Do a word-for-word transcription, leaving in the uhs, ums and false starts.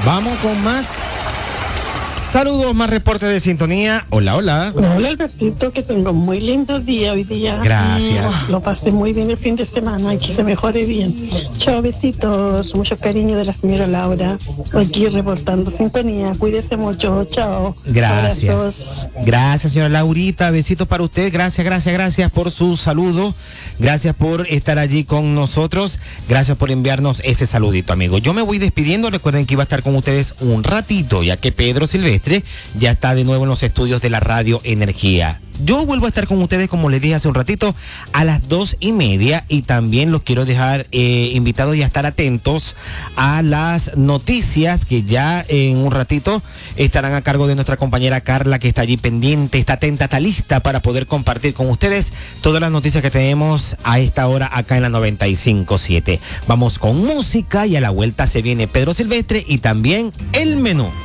Vamos con más saludos, más reportes de sintonía. Hola, hola. Hola, Albertito, que tengo muy lindo día hoy día. Gracias. Mm, Lo pasé muy bien el fin de semana y que se mejore bien. Chao, besitos. Mucho cariño de la señora Laura. Aquí reportando sintonía. Cuídese mucho. Chao. Gracias. Abrazos. Gracias, señora Laurita. Besitos para usted. Gracias, gracias, gracias por su saludo. Gracias por estar allí con nosotros. Gracias por enviarnos ese saludito, amigo. Yo me voy despidiendo. Recuerden que iba a estar con ustedes un ratito, ya que Pedro Silvestre ya está de nuevo en los estudios de la Radio Energía. Yo vuelvo a estar con ustedes, como les dije hace un ratito, a las dos y media, y también los quiero dejar eh, invitados y a estar atentos a las noticias que ya en un ratito estarán a cargo de nuestra compañera Carla, que está allí pendiente, está atenta, está lista para poder compartir con ustedes todas las noticias que tenemos a esta hora acá en la noventa y cinco punto siete. Vamos con música y a la vuelta se viene Pedro Silvestre y también el menú.